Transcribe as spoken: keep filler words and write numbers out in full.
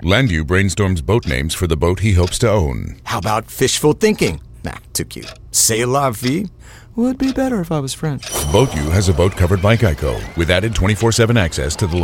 Landu brainstorms boat names for the boat he hopes to own. How about fishful thinking? Nah, too cute. C'est la vie would be better if I was French. BoatU has a boat covered by Geico with added twenty-four seven access to the